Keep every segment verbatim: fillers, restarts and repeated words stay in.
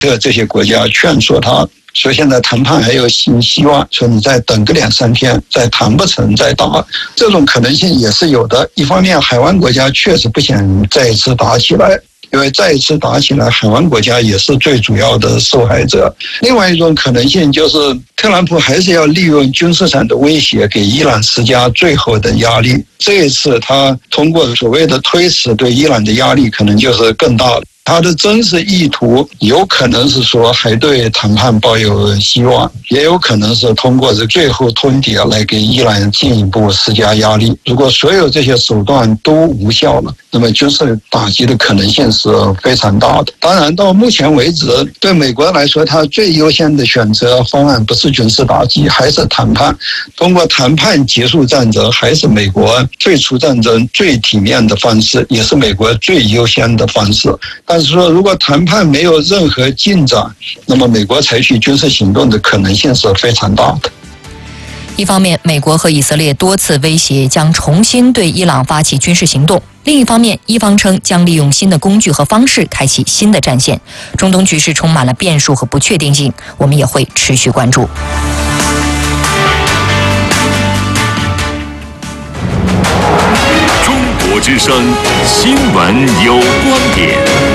的这些国家劝说他，说现在谈判还有新希望，说你再等个两三天，再谈不成再打，这种可能性也是有的。一方面，海湾国家确实不想再一次打起来，因为再一次打起来，海湾国家也是最主要的受害者。另外一种可能性就是，特朗普还是要利用军事上的威胁给伊朗施加最后的压力。这一次，他通过所谓的推迟对伊朗的压力，可能就是更大的。他的真实意图有可能是说还对谈判抱有希望，也有可能是通过这最后通牒来给伊朗进一步施加压力。如果所有这些手段都无效了，那么军事打击的可能性是非常大的。当然，到目前为止，对美国来说，它最优先的选择方案不是军事打击，还是谈判。通过谈判结束战争，还是美国退出战争最体面的方式，也是美国最优先的方式。但是说，如果谈判没有任何进展，那么美国采取军事行动的可能性是非常大的。 一方面，美国和以色列多次威胁将重新对伊朗发起军事行动；另一方面，伊方称将利用新的工具和方式开启新的战线。中东局势充满了变数和不确定性，我们也会持续关注。 中国之声新闻有观点。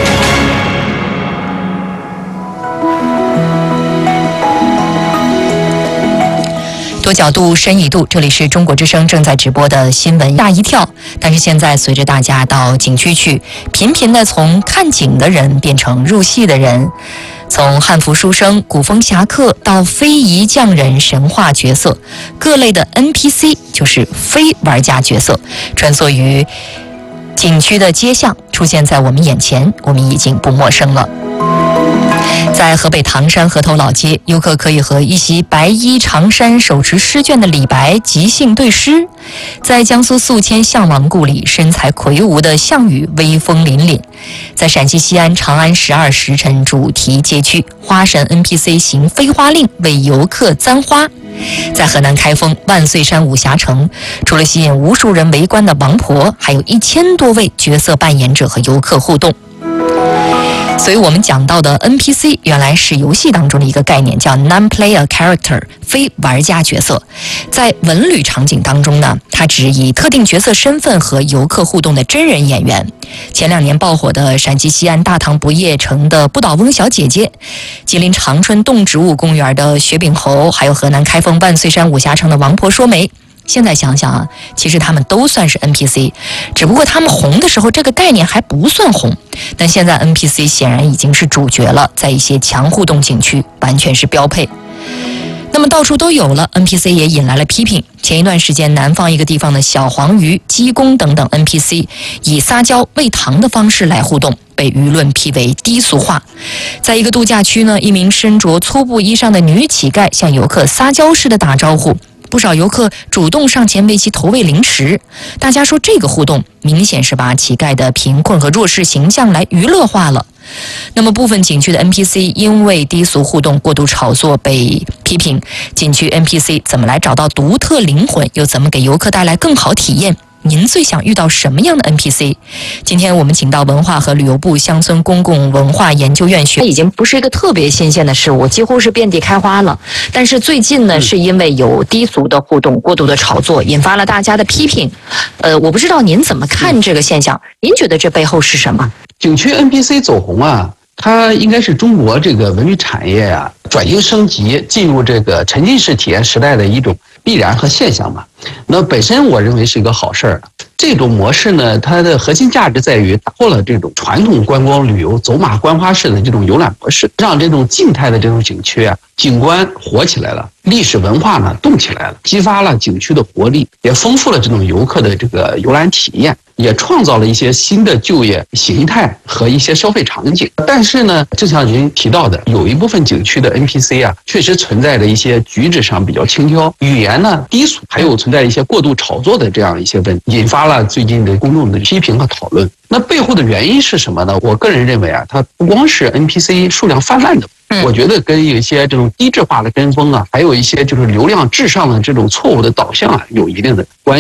多角度，深一度，这里是中国之声正在直播的新闻吓一跳。但是现在随着大家到景区去，频频的从看景的人变成入戏的人，从汉服书生、古风侠客到非遗匠人、神话角色，各类的 N P C 就是非玩家角色，穿梭于景区的街巷，出现在我们眼前，我们已经不陌生了。在河北唐山河头老街，游客可以和一袭白衣长衫、手持诗卷的李白即兴对诗；在江苏宿迁项王故里，身材魁梧的项羽威风凛凛；在陕西西安长安十二时辰主题街区，花神 N P C 行飞花令，为游客簪花；在河南开封万岁山武侠城，除了吸引无数人围观的王婆，还有一千多位角色扮演者和游客互动。所以我们讲到的 N P C 原来是游戏当中的一个概念，叫 non-player character， 非玩家角色。在文旅场景当中呢，它指以特定角色身份和游客互动的真人演员。前两年爆火的陕西西安大唐不夜城的不倒翁小姐姐，吉林长春动植物公园的雪饼猴，还有河南开封万岁山武侠城的王婆说媒，现在想想啊，其实他们都算是 N P C， 只不过他们红的时候这个概念还不算红，但现在 N P C 显然已经是主角了，在一些强互动景区完全是标配。那么到处都有了 N P C 也引来了批评。前一段时间，南方一个地方的小黄鱼、鸡公等等 N P C 以撒娇喂糖的方式来互动，被舆论批为低俗化。在一个度假区呢，一名身着粗布衣裳的女乞丐向游客撒娇似的打招呼，不少游客主动上前为其投喂零食。大家说这个互动明显是把乞丐的贫困和弱势形象来娱乐化了。那么部分景区的 N P C 因为低俗互动过度炒作被批评，景区 N P C 怎么来找到独特灵魂，又怎么给游客带来更好体验？您最想遇到什么样的 N P C？ 今天我们请到文化和旅游部乡村公共文化研究院学，已经不是一个特别新鲜的事物，几乎是遍地开花了。但是最近呢，是因为有低俗的互动、过度的炒作，引发了大家的批评。呃，我不知道您怎么看这个现象？您觉得这背后是什么？ 景区 N P C 走红啊，它应该是中国这个文旅产业啊转型升级、进入这个沉浸式体验时代的一种必然和现象嘛。那本身我认为是一个好事儿。这种模式呢，它的核心价值在于打破了这种传统观光旅游走马观花式的这种游览模式，让这种静态的这种景区啊，景观活起来了，历史文化呢动起来了，激发了景区的活力，也丰富了这种游客的这个游览体验，也创造了一些新的就业形态和一些消费场景。但是呢，就像您提到的，有一部分景区的 N P C 啊，确实存在着一些举止上比较轻佻，语言呢低俗，还有存在一些过度炒作的这样一些问题，引发了最近的公众的批评和讨论。那背后的原因是什么呢？我个人认为啊，它不光是 N P C 数量泛滥的，我觉得跟有一些这种低质化的跟风啊，还有一些就是流量至上的这种错误的导向啊，有一定的关系。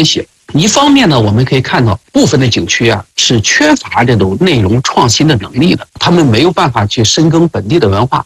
一方面呢，我们可以看到部分的景区啊是缺乏这种内容创新的能力的，他们没有办法去深耕本地的文化。